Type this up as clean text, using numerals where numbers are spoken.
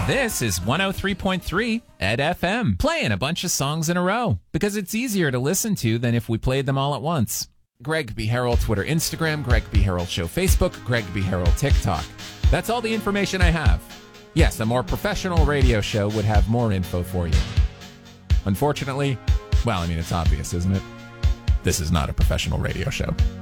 This is 103.3 Ed FM, playing a bunch of songs in a row because it's easier to listen to than if we played them all at once. Greg B. Harrell Twitter, Instagram, Greg B. Harrell Show Facebook, Greg B. Harrell TikTok. That's all the information I have. Yes, a more professional radio show would have more info for you. Unfortunately, well, I mean, it's obvious, isn't it? This is not a professional radio show.